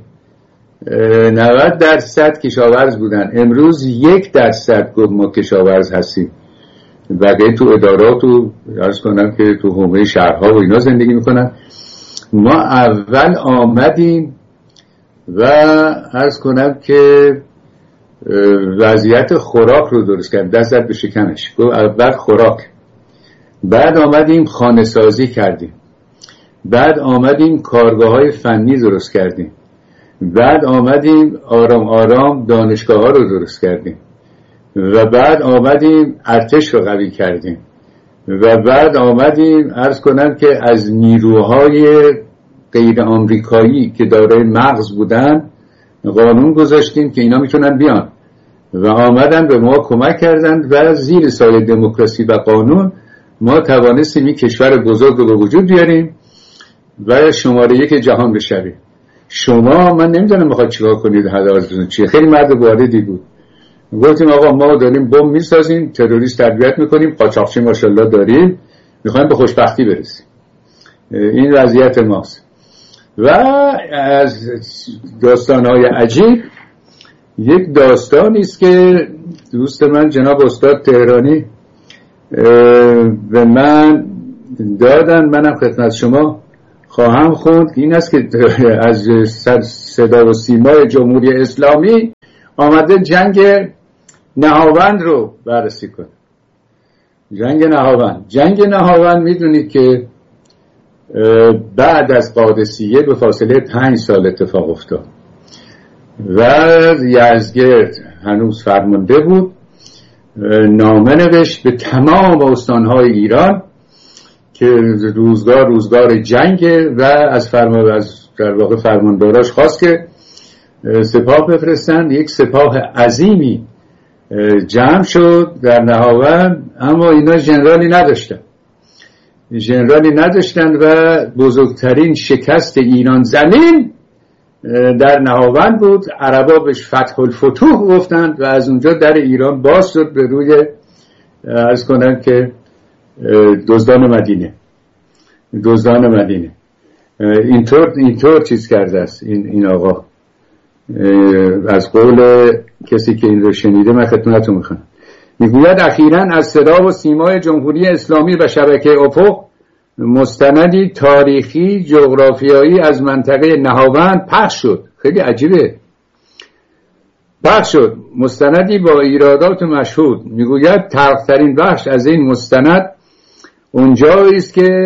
نود درصد کشاورز بودن. امروز یک درصد گفت ما کشاورز هستیم، بقیه تو ادارات و عرض کنم که تو حومه شهرها و اینا زندگی میکنن. ما اول آمدیم و عرض کنم که وضعیت خوراک رو درست کردیم، دست زد به شکمش. گفت اول خوراک، بعد آمدیم خانه سازی کردیم، بعد آمدیم کارگاه های فنی درست کردیم، بعد آمدیم آرام آرام دانشگاه ها رو درست کردیم و بعد آمدیم ارتش رو قوی کردیم و بعد آمدیم عرض کنم که از نیروهای غیر آمریکایی که دارای مغز بودن قانون گذاشتیم که اینا میتونن بیان و آمدن به ما کمک کردن و زیر سایه دموکراسی و قانون ما توانستیم این کشور بزرگ رو به وجود بیاریم و شماره یک جهان بشویم. شما من نمیدونم میخواد چیکار کنید، هدفتون چیه؟ خیلی مرد واردی بود. گفتیم آقا ما داریم بمب میسازیم، تروریست تربیت میکنیم، قاچاقچی ماشاءالله داریم، میخوایم به خوشبختی برسیم. این وضعیت ماست. و از داستانهای عجیب یک داستانی است که دوست من جناب استاد تهرانی به من دادن، منم خدمت شما خواهم خوند. این است که از صدا و سیمای جمهوری اسلامی آمده جنگ نهاوند رو بررسی کنه. جنگ نهاوند جنگ نهاوند میدونید که بعد از قادسیه به فاصله پنج سال اتفاق افتاد و یزدگرد هنوز فرمانده بود، نامه نوشت به تمام استانهای ایران که روزگار روزگار جنگه و از فرمان از در واقع فرمانداراش خواست که سپاه بفرستند. یک سپاه عظیمی جمع شد در نهاوند، اما اینا ژنرالی نداشتن ژنرالی نداشتن و بزرگترین شکست ایران زمین در نهاوند بود. عربا بهش فتح الفتوح گفتند و از اونجا در ایران باز شد به روی عرض کنند که دزدان مدینه دزدان مدینه اینطور اینطور چیز کرده است این این آقا. از قول کسی که این رو شنیده من خدمتتون میخوام. میگوید اخیراً از صدا و سیمای جمهوری اسلامی و شبکه افق مستندی تاریخی جغرافیایی از منطقه نهاوند پخش شد. خیلی عجیبه. پخش شد مستندی با ایرادات مشهود. میگوید تلخترین بخش از این مستند اونجایی است که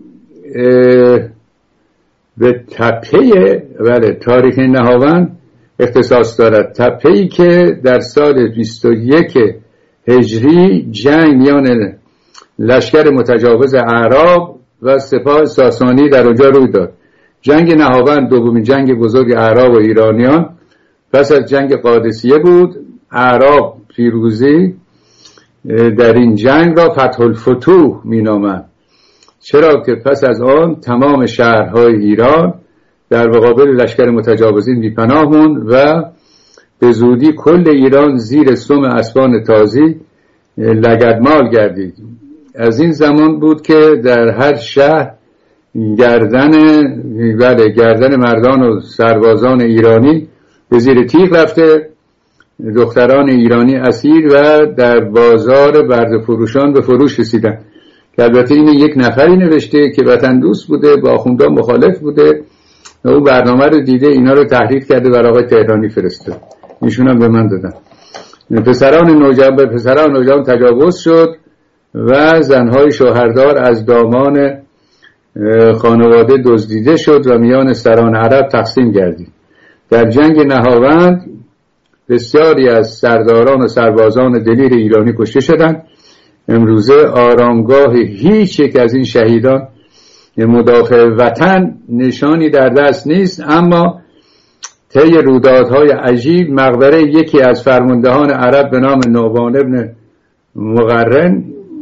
به تپه بله تاریخ نهاوند اختصاص دارد. تپه‌ای که در سال بیست و یک هجری جنگ میان لشکر متجاوز اعراب و سپاه ساسانی در اونجا روی داد. جنگ نهاوند دومین جنگ بزرگ اعراب و ایرانیان پس از جنگ قادسیه بود. اعراب پیروزی در این جنگ را فتح الفتوح مینامند، چرا که پس از آن تمام شهرهای ایران در مقابل لشکر متجاوزین بی پناه موند و به زودی کل ایران زیر سم اسبان تازی لگدمال گردید. از این زمان بود که در هر شهر گردن بله گردن مردان و سربازان ایرانی به زیر تیغ رفته، دختران ایرانی اسیر و در بازار برده فروشان به فروش رسیدن. که البته این یک نفری نوشته که وطن دوست بوده، با آخوندان مخالف بوده و اون برنامه رو دیده، اینا رو تحریف کرده برای آقای تهرانی فرسته. ایشون هم به من دادن. پسران نوجوان به پسران نوجوان تجاوز شد و زنهای شوهردار از دامان خانواده دزدیده شد و میان سران عرب تقسیم گردید. در جنگ نهاوند بسیاری از سرداران و سربازان دلیر ایرانی کشته شدند. امروزه آرامگاه هیچ یک از این شهیدان مدافع وطن نشانی در دست نیست، اما طی رویدادهای عجیب مقبره یکی از فرماندهان عرب به نام نعمان ابن مقرن،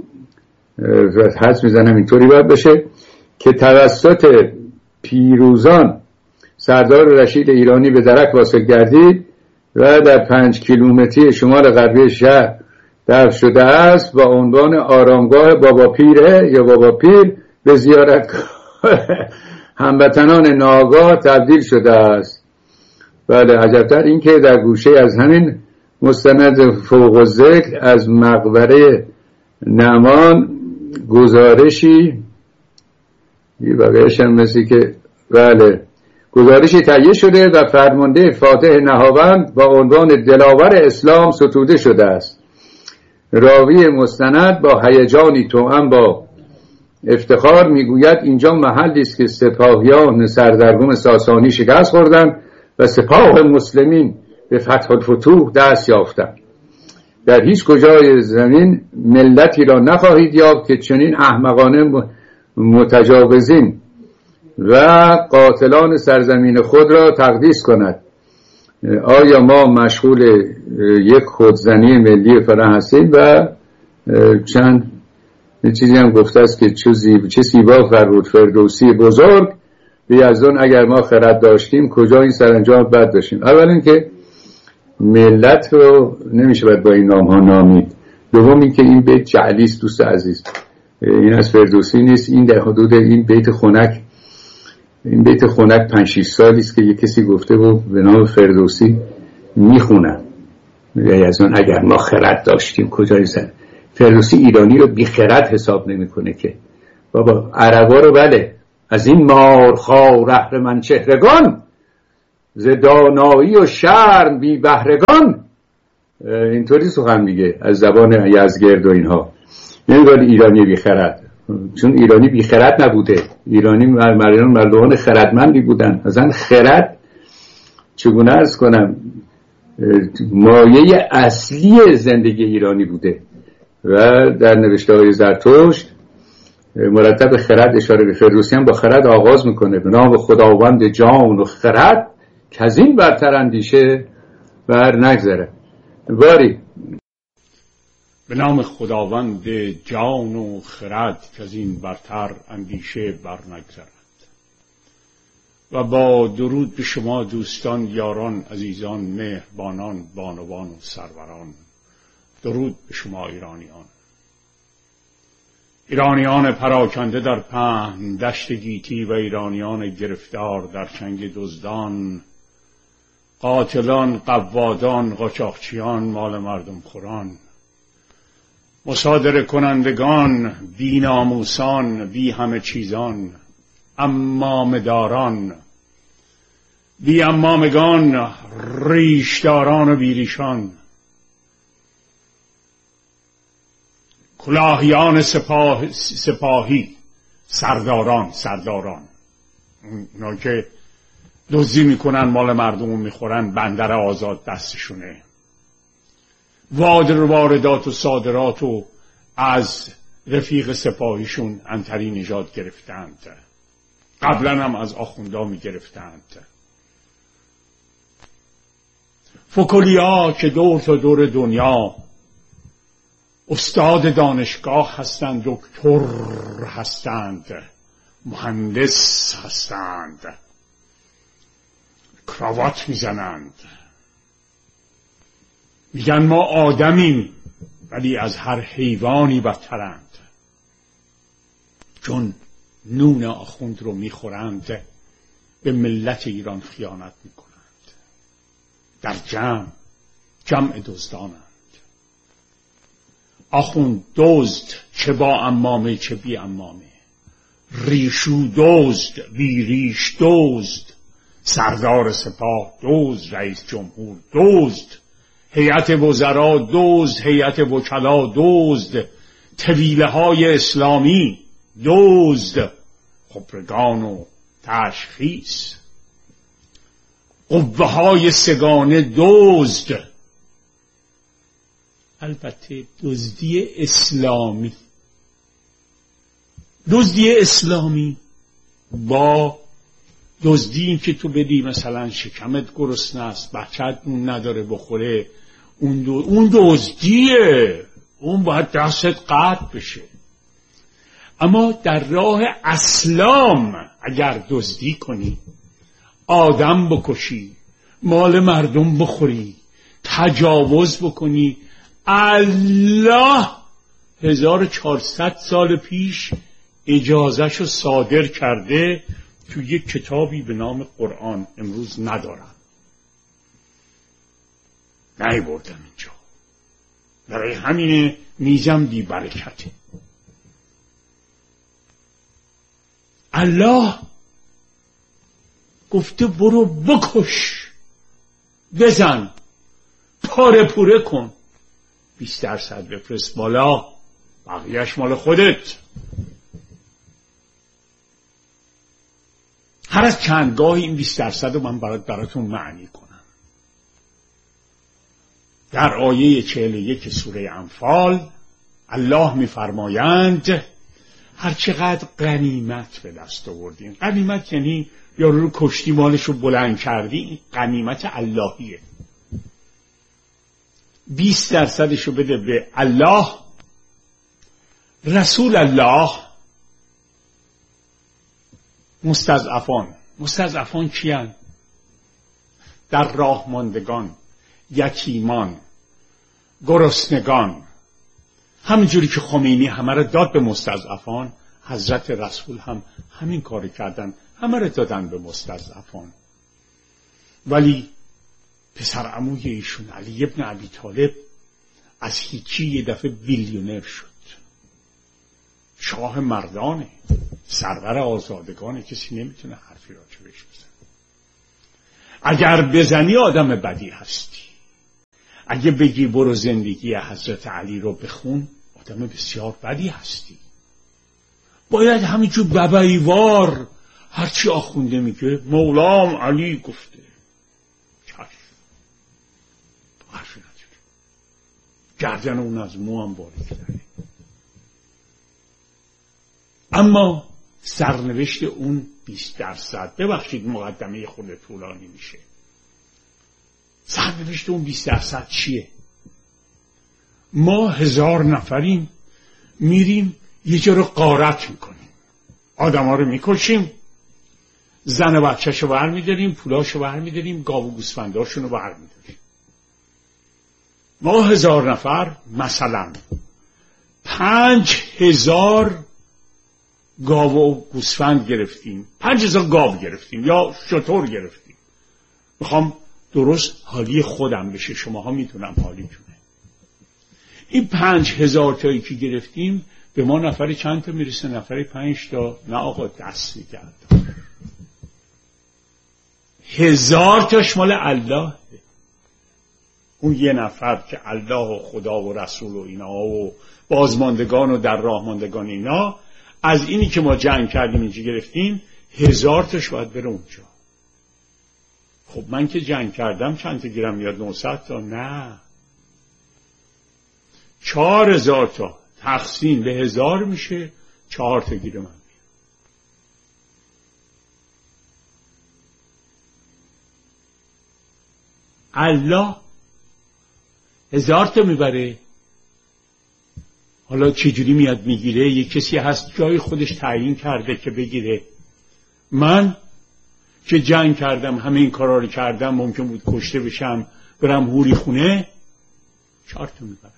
حدس میزنم اینطوری باید بشه، که توسط پیروزان سردار رشید ایرانی به درک واصل گردید و در پنج کیلومتری شمال غربی شهر دفن شده است با عنوان آرامگاه بابا پیره یا بابا پیر به زیارتگاه هموطنان ناآگاه تبدیل شده است. بله، عجبتر این که در گوشه از همین مستند فوق الذکر از مقبره نعمان گزارشی یه بقیهش هم مثل که بله گزارشی تهیه شده و فرمانده فاتح نهاوند با عنوان دلاور اسلام ستوده شده است. راوی مستند با هیجانی توأم با افتخار میگوید اینجا محلی است که سپاهیان سردرگم ساسانی شکست خوردند و سپاه مسلمین به فتح الفتوح دست یافتند. در هیچ کجای زمین ملتی را نخواهید یافت که چنین احمقانه متجاوزین و قاتلان سرزمین خود را تقدیس کند. آیا ما مشغول یک خودزنی ملی فلان هستیم؟ و چند چیزی هم گفته است که چه زیبا فرمود فردوسی بزرگ به یزدان اگر ما خرد داشتیم کجا این سرانجام بد داشتیم. اول این که ملت رو نمیشه باید با این نام ها نامید. دوم این که این بیت جعلی است دوست عزیز، این از فردوسی نیست. این در حدود این بیت خنک این بیت خنک پنج شش سالی است که یک کسی گفته بود به نام فردوسی میخونن از اون اگر ما خرد داشتیم کجای زن. فردوسی ایرانی رو بی خرد حساب نمیکنه که بابا عربا رو بله از این مارخوار اهرمن چهرگان ز دانایی و شرم بی بهرگان، اینطوری سخن میگه از زبان یزدگرد و اینها. نمیگه ایرانی بی خرد، چون ایرانی بی خرد نبوده، ایرانی مردمان مردمان خردمندی بودن. مثلا خرد چگونه عرض کنم مایه اصلی زندگی ایرانی بوده و در نوشته های زرتشت مرتب به خرد اشاره به. فردوسی هم با خرد آغاز میکنه به نام خداوند جان و خرد که از این برتر اندیشه بر نگذره. باری به نام خداوند جان و خرد که از این برتر اندیشه بر نگذرد. و با درود به شما دوستان، یاران، عزیزان، مهربانان، بانوان و سروران، درود به شما ایرانیان، ایرانیان پراکنده در پهن دشت گیتی و ایرانیان گرفتار در چنگ دزدان، قاتلان، قوادان، قاچاقچیان، مال مردم خوران، مصادره کنندگان، بی ناموسان، بی همه چیزان، امام داران، بی امامگان، ریشداران و بیریشان، کلاهیان سپاه، سپاهی، سرداران، سرداران، اونا که دزدی میکنن مال مردم میخورن، بندر آزاد دستشونه، وادر واردات و صادرات و از رفیق سپاهیشون انتری نژاد گرفتند، قبلا هم از آخوندا میگرفتند. فکلیا که دور تا دور دنیا استاد دانشگاه هستند، دکتر هستند، مهندس هستند، کراوات میزنند، میگن ما آدمیم ولی از هر حیوانی بدترند، چون نون آخوند رو میخورند به ملت ایران خیانت میکنند. در جمع جمع دزدانند. آخوند دزد، چه با عمامه چه بی عمامه، ریشو دزد، بی ریش دزد، سردار سپاه دزد، رئیس جمهور دزد، هیئت وزرا دزد، هیئت وکلا دزد، طویله های اسلامی دزد، خبرگان و تشخیص، قوه های سگانه دزد. البته دزدی اسلامی، دزدی اسلامی با دزدی که تو بدی مثلا شکمت گرسنه است، بچت نون نداره بخوره، اون دو اون دزدیه، اون باید دستت قطع بشه. اما در راه اسلام اگر دزدی کنی، آدم بکشی، مال مردم بخوری، تجاوز بکنی، الله هزار و چهارصد سال پیش اجازهشو صادر کرده تو یک کتابی به نام قرآن. امروز ندارم، نهی بردم اینجا، برای همینه میزم بی برکته. الله گفته برو بکش، بزن، پاره پوره کن، بیست درصد بفرست بالا، بقیهش مال خودت. هر از چندگاه این بیست درصد رو من برات براتون معنی کنم. در آیه چهل و یک سوره انفال الله می‌فرمایند هر چقدر غنیمت به دست آوردین، غنیمت یعنی یارو رو کشتی مالش رو بلند کردی، غنیمت اللهیه، بیست درصدش رو بده به الله. رسول الله مستضعفان، مستضعفان کیان؟ در راه ماندگان، یتیمان، گرسنگان. همینجوری که خمینی همه رو داد به مستضعفان، حضرت رسول هم همین کارو کردن، همه رو دادن به مستضعفان. ولی پسر عموی ایشون علی ابن ابی طالب از هیچی یه دفعه بیلیونر شد. شاه مردانه، سرور آزادگانه، کسی نمیتونه حرفی راجع بهش بزنه. اگر بزنی آدم بدی هستی، اگه بگی برو زندگی حضرت علی رو بخون آدم بسیار بدی هستی. باید همینجور ببیوار هرچی آخونده میگه مولام علی گفته چشم حرفی نداره، گردن اون از مو هم باریک داره. اما سرنوشت اون بیست درصد، ببخشید مقدمه خود طولانی میشه، سرنوشت اون بیست درصد چیه؟ ما هزار نفریم میریم یه جا رو غارت میکنیم، آدم ها رو میکشیم، زن و بچه‌ش رو برمیداریم، پولاش رو برمیداریم، گاو و گوسفنداشون رو برمیداریم. ما هزار نفر مثلا پنج هزار گاو و گوسفند گرفتیم، پنج هزار گاو گرفتیم یا شتر گرفتیم. میخوام درست حالی خودم بشه، شماها میتونم حالیتونه. این پنج هزار تایی که گرفتیم به ما نفری چند تا میرسه؟ نفری پنج تا. نه آقا دست میگرد، هزار تاش مال الله. اون یه نفر که الله و خدا و رسول و اینا و بازماندگان و در راه ماندگان اینا، از اینی که ما جنگ کردیم اینجا گرفتیم هزار تاش باید بره اونجا. خب من که جنگ کردم چند تا گیرم میاد؟ نهصد تا؟ نه، چهار هزار تا تقسیم به هزار میشه چهار تا گیر من میاد. الله هزار تا میبره. حالا چجوری میاد میگیره؟ یه کسی هست جای خودش تعیین کرده که بگیره. من که جنگ کردم همه این کارا رو کردم، ممکن بود کشته بشم برم هوری خونه، چهار تا میبرم.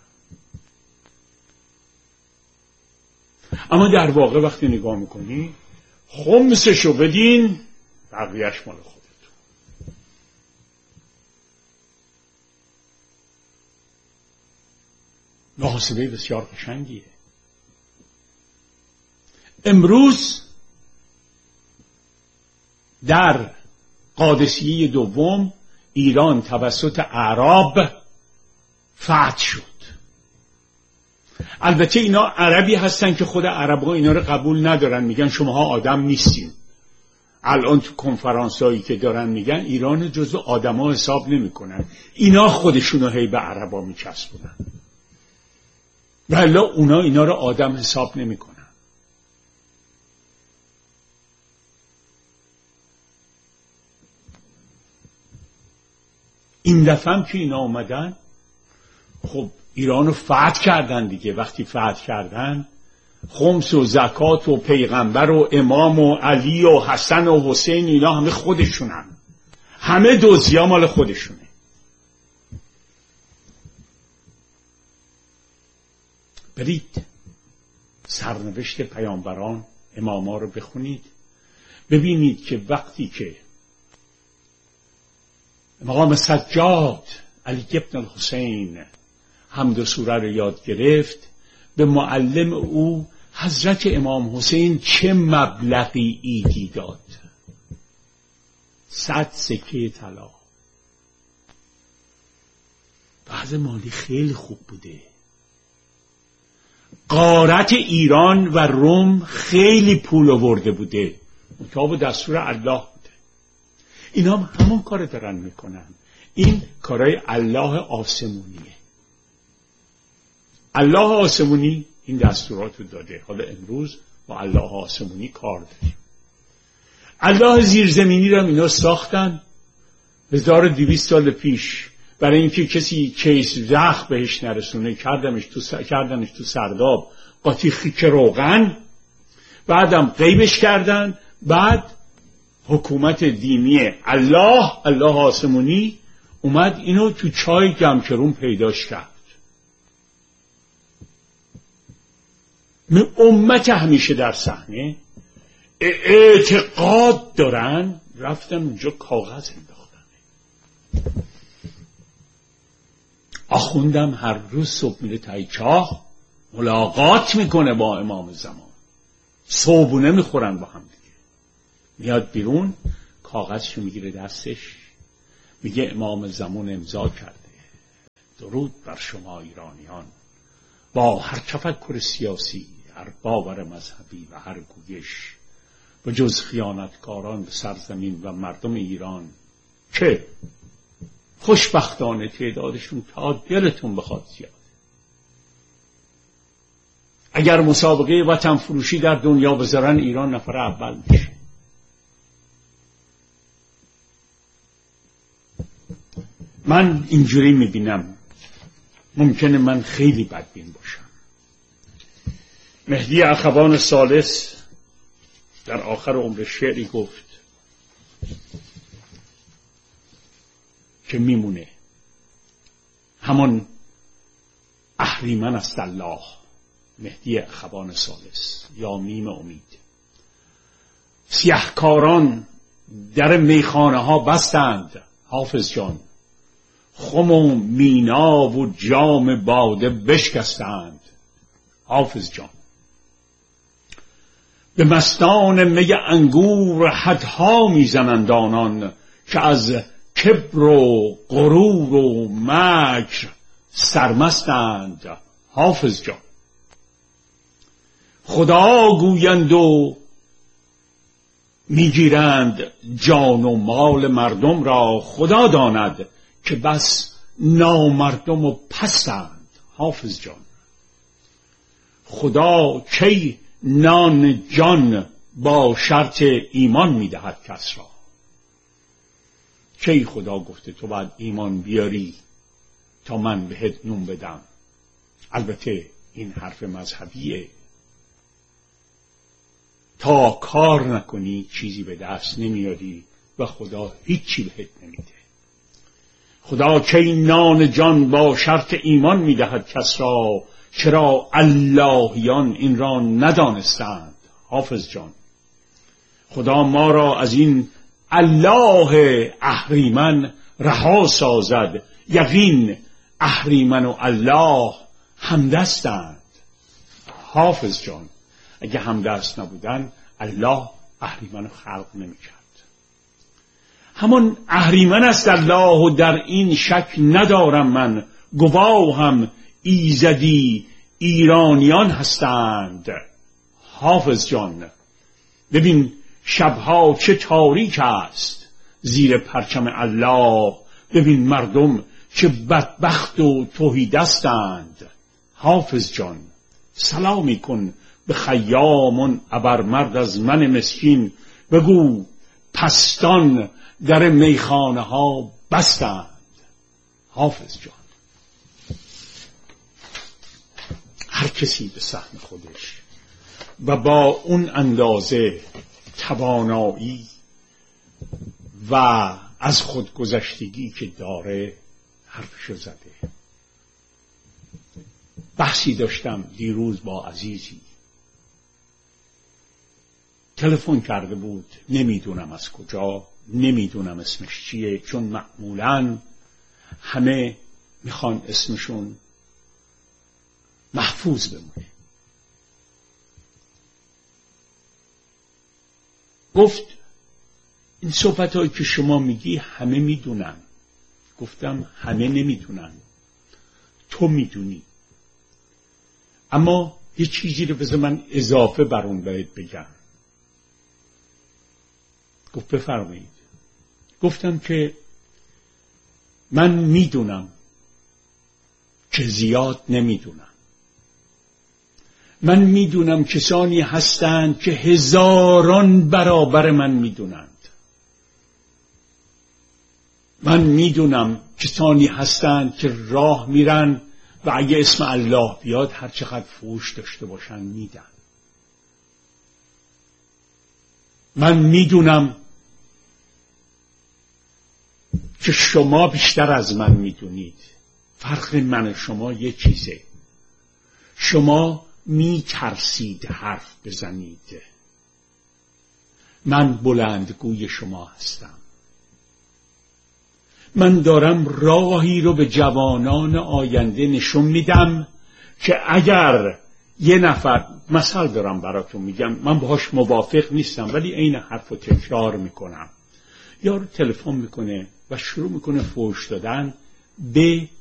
اما در واقع وقتی نگاه میکنی خمسشو بدین بقیهش مال خودتون. محاسبه بسیار قشنگیه. امروز در قادسیه دوم ایران توسط اعراب فتح شد. البته اینا عربی هستن که خود عرب‌ها اینا رو قبول ندارن، میگن شماها آدم نیستین. الان تو کنفرانس هایی که دارن میگن ایران جزو آدم‌ها حساب نمی‌کنن. اینا خودشونو هی به عربا میچسبونن، ولی اونا اینا رو آدم حساب نمی‌کنن. این دفعه هم که اینا اومدن خب ایرانو فتح کردن دیگه. وقتی فتح کردن خمس و زکات و پیغمبر و امام و علی و حسن و حسین اینا همه خودشونن، همه دوزیا مال خودشونه. برید سرنوشت پیامبران اماما رو بخونید، ببینید که وقتی که مقام سجاد علی ابن الحسین حمد و سوره رو یاد گرفت، به معلم او حضرت امام حسین چه مبلغی ایدی داد؟ صد سکه طلا. بعض مالی خیلی خوب بوده. غارت ایران و روم خیلی پول آورده بوده، مطابق دستور الله بوده. اینا هم همون کار دارن میکنن. این کارای الله آسمونیه. الله آسمونی این دستورات رو داده. حالا امروز با الله آسمونی کار داریم. الله زیرزمینی رو اینا ساختن هزار و دویست سال پیش برای اینکه کسی کیس زخم بهش نرسونه، کردنش تو س... کردنش تو سرداب قاطی خیک روغن، بعدم غیبش کردن. بعد حکومت دینی الله الله آسمونی اومد اینو تو چای گمکرون پیداش کرد. امت همیشه در صحنه اعتقاد دارن، رفتن اونجا کاغذ انداختن. آخوندم هر روز صبح میره تای چاه ملاقات میکنه با امام زمان، صبحونه میخورن با هم دیگه. میاد بیرون کاغذشو میگیره دستش، میگه امام زمان امضا کرده درود بر شما ایرانیان، با هر تفکر سیاسی، هر باور مذهبی و هر گویش، و جز خیانتکاران به سرزمین و مردم ایران که خوشبختانه تعدادشون تا دلتون بخواد زیاده. اگر مسابقه وطن فروشی در دنیا بذارن ایران نفر اول میشه. من اینجوری میبینم، ممکنه من خیلی بدبین باشم. مهدی اخوان ثالث در آخر عمر شعری گفت که میمونه همان اهریمن است الله، مهدی اخوان ثالث یا میم امید. سیهکاران در میخانه ها بستند حافظ جان، خم و مینا و جام باده بشکستند حافظ جان. به مستان می انگور حدها میزنند آنان، که از کبر و غرور و مکر سرمستند حافظ جان. خدا گویند و میگیرند جان و مال مردم را، خدا داند که بس نامردم و پستند حافظ جان. خدا کی نان جان با شرط ایمان میدهد کس را، کی خدا گفته تو باید ایمان بیاری تا من بهت نون بدم؟ البته این حرف مذهبیه، تا کار نکنی چیزی به دست نمیاری و خدا هیچی بهت نمیده. خدا کی نان جان با شرط ایمان میدهد کس را، چرا اللهیان این را ندانستند حافظ جان. خدا ما را از این الله اهریمن رها سازد، یقین اهریمن و الله همدستند حافظ جان. اگه همدست نبودن الله اهریمن رو خلق نمی کرد. همان اهریمن است الله و در این شک ندارم من، گواهم ایزدی ایرانیان هستند حافظ جان. ببین شبها چه تاریک است زیر پرچم الله، ببین مردم چه بدبخت و تهیدستند حافظ جان. سلامی کن به خیامون ابرمرد از من مسکین، بگو پستان در میخانه ها بستند حافظ جان. هر کسی به سهم خودش و با اون اندازه توانایی و از خودگذشتگی که داره حرفشو زده. بحثی داشتم دیروز با عزیزی، تلفن کرده بود، نمیدونم از کجا، نمیدونم اسمش چیه، چون معمولاً همه میخوان اسمشون محفوظ بمونه. گفت این صحبتایی که شما میگی همه میدونن. گفتم همه نمیدونن، تو میدونی، اما یه چیزی رو بذار من اضافه بر اون باید بگم. گفت بفرمایید. گفتم که من میدونم که زیاد نمیدونم. من میدونم کسانی هستند که هزاران برابر من میدونند. من میدونم کسانی هستند که راه میرن و اگه اسم الله بیاد هر چقدر فوش داشته باشن میدن. من میدونم که شما بیشتر از من میدونید. فرق من و شما یه چیزه، شما میترسید حرف بزنید، من بلندگوی شما هستم. من دارم راهی رو به جوانان آینده نشون میدم که اگر یه نفر، مثال دارم براتون میگم، من باهاش موافق نیستم ولی عین حرف رو تکرار میکنم. یارو تلفن میکنه و شروع میکنه فحش دادن به